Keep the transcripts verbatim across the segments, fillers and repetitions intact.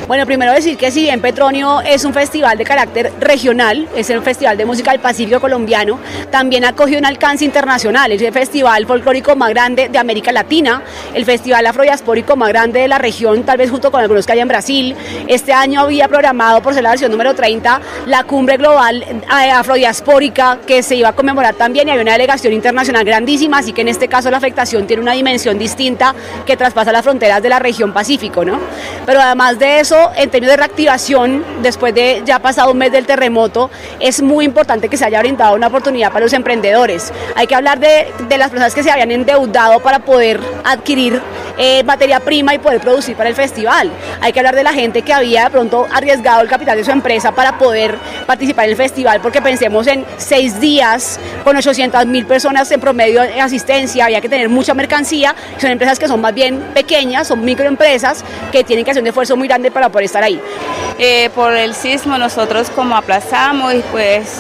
Bueno, primero decir que si bien Petronio es un festival de carácter regional, es el Festival de Música del Pacífico colombiano, también ha cogido un alcance internacional, es el festival folclórico más grande de América Latina, el festival afrodiaspórico más grande de la región, tal vez junto con algunos que hay en Brasil. Este año había programado, por ser la versión número treinta, la cumbre global afrodiaspórica que se iba a conmemorar también, y hay una delegación internacional grandísima, así que en este caso la afectación tiene una dimensión distinta que traspasa las fronteras de la región Pacífico, ¿no? Pero además de eso, en términos de reactivación, después de ya pasado un mes del terremoto, es muy importante que se haya brindado una oportunidad para los emprendedores. Hay que hablar de, de las personas que se habían endeudado para poder adquirir eh, materia prima y poder producir para el festival. Hay que hablar de la gente que había de pronto arriesgado el capital de su empresa para poder participar en el festival, porque pensemos en seis días con ochocientas mil personas en promedio en asistencia, había que tener mucha mercancía. Son empresas que son más bien pequeñas, son microempresas que tienen que hacer un esfuerzo muy grande para poder estar ahí. Eh, por el sismo nosotros como aplazamos y pues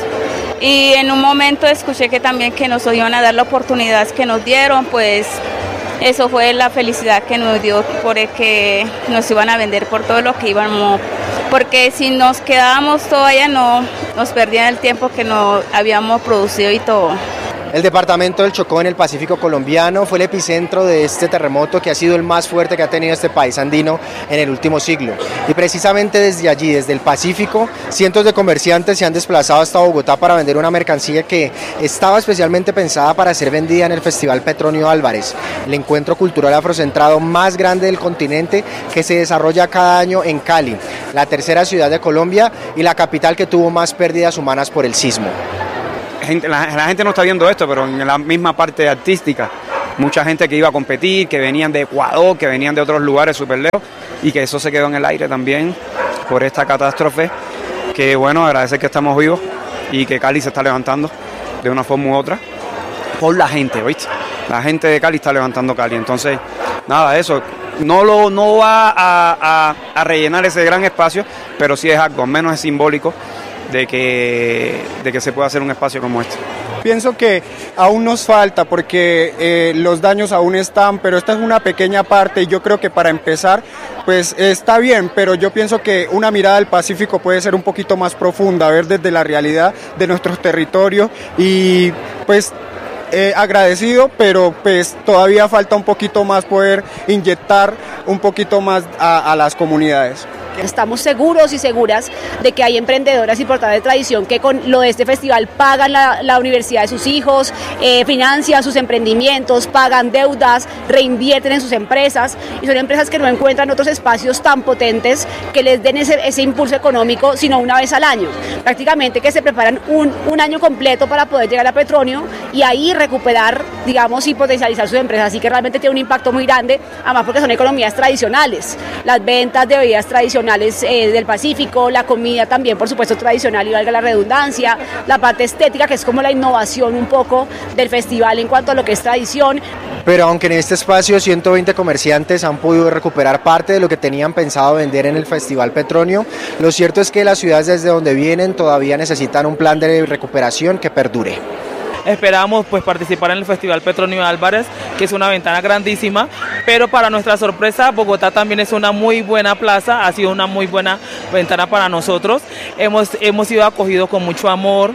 y en un momento escuché que también que nos iban a dar la oportunidad que nos dieron, pues eso fue la felicidad que nos dio, porque nos iban a vender por todo lo que íbamos, porque si nos quedábamos todavía no nos perdían el tiempo que no habíamos producido y todo. El departamento del Chocó en el Pacífico colombiano fue el epicentro de este terremoto que ha sido el más fuerte que ha tenido este país andino en el último siglo. Y precisamente desde allí, desde el Pacífico, cientos de comerciantes se han desplazado hasta Bogotá para vender una mercancía que estaba especialmente pensada para ser vendida en el Festival Petronio Álvarez, el encuentro cultural afrocentrado más grande del continente que se desarrolla cada año en Cali, la tercera ciudad de Colombia y la capital que tuvo más pérdidas humanas por el sismo. Gente, la, la gente no está viendo esto, pero en la misma parte artística, mucha gente que iba a competir, que venían de Ecuador, que venían de otros lugares súper lejos, y que eso se quedó en el aire también por esta catástrofe, que bueno, agradecer que estamos vivos y que Cali se está levantando de una forma u otra, por la gente, ¿viste? La gente de Cali está levantando Cali, entonces, nada, eso no, lo, no va a, a, a rellenar ese gran espacio, pero sí es algo, al menos es simbólico, de que, de que se pueda hacer un espacio como este. Pienso que aún nos falta porque eh, los daños aún están, pero esta es una pequeña parte y yo creo que para empezar pues está bien, pero yo pienso que una mirada al Pacífico puede ser un poquito más profunda, ver desde la realidad de nuestros territorios y pues Eh, agradecido, pero pues todavía falta un poquito más poder inyectar un poquito más a, a las comunidades. Estamos seguros y seguras de que hay emprendedoras importantes de tradición que con lo de este festival pagan la, la universidad de sus hijos, eh, financian sus emprendimientos, pagan deudas, reinvierten en sus empresas, y son empresas que no encuentran otros espacios tan potentes que les den ese, ese impulso económico, sino una vez al año. Prácticamente que se preparan un, un año completo para poder llegar a Petronio y ahí recuperar, digamos, y potencializar sus empresas. Así que realmente tiene un impacto muy grande, además porque son economías tradicionales, las ventas de bebidas tradicionales Eh, del Pacífico, la comida también, por supuesto, tradicional y valga la redundancia, la parte estética, que es como la innovación un poco del festival en cuanto a lo que es tradición. Pero aunque en este espacio ciento veinte comerciantes han podido recuperar parte de lo que tenían pensado vender en el Festival Petronio, lo cierto es que las ciudades desde donde vienen todavía necesitan un plan de recuperación que perdure. Esperamos pues participar en el Festival Petronio Álvarez, que es una ventana grandísima, pero para nuestra sorpresa Bogotá también es una muy buena plaza, ha sido una muy buena ventana para nosotros, hemos, hemos sido acogidos con mucho amor,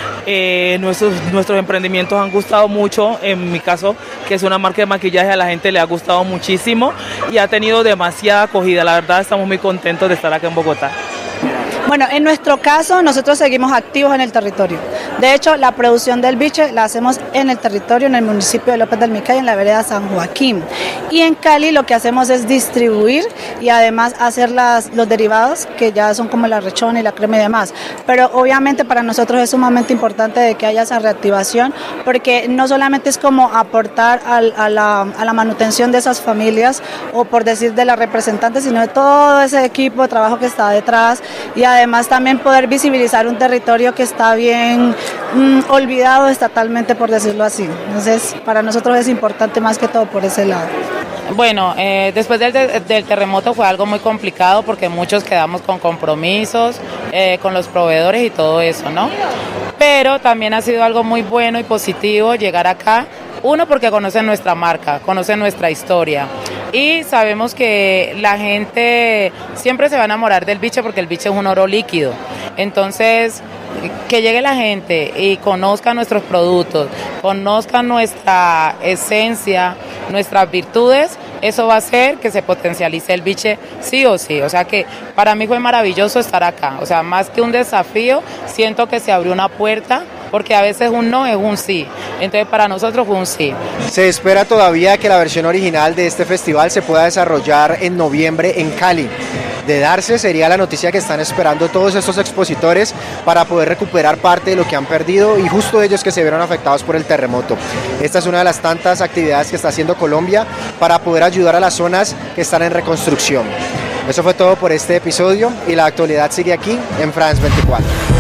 eh, nuestros, nuestros emprendimientos han gustado mucho, en mi caso que es una marca de maquillaje, a la gente le ha gustado muchísimo y ha tenido demasiada acogida, la verdad estamos muy contentos de estar acá en Bogotá. Bueno, en nuestro caso nosotros seguimos activos en el territorio. De hecho, la producción del biche la hacemos en el territorio, en el municipio de López del Micay, en la vereda San Joaquín. Y en Cali lo que hacemos es distribuir y además hacer las, los derivados, que ya son como la rechona y la crema y demás. Pero obviamente para nosotros es sumamente importante de que haya esa reactivación, porque no solamente es como aportar al, a, la, a la manutención de esas familias, o por decir de las representantes, sino de todo ese equipo de trabajo que está detrás, y además también poder visibilizar un territorio que está bien mmm, olvidado estatalmente, por decirlo así. Entonces, para nosotros es importante más que todo por ese lado. Bueno, eh, después del, del terremoto fue algo muy complicado porque muchos quedamos con compromisos, eh, con los proveedores y todo eso, ¿no? Pero también ha sido algo muy bueno y positivo llegar acá. Uno, porque conocen nuestra marca, conocen nuestra historia. y sabemos que la gente siempre se va a enamorar del biche porque el biche es un oro líquido. Entonces, que llegue la gente y conozca nuestros productos, conozca nuestra esencia, nuestras virtudes, eso va a hacer que se potencialice el biche sí o sí. O sea que para mí fue maravilloso estar acá. O sea, más que un desafío, siento que se abrió una puerta, porque a veces un no es un sí. Entonces para nosotros fue un sí. Se espera todavía que la versión original de este festival se pueda desarrollar en noviembre en Cali. De darse, sería la noticia que están esperando todos estos expositores para poder recuperar parte de lo que han perdido, y justo ellos que se vieron afectados por el terremoto. Esta es una de las tantas actividades que está haciendo Colombia para poder ayudar a las zonas que están en reconstrucción. Eso fue todo por este episodio y la actualidad sigue aquí en France veinticuatro.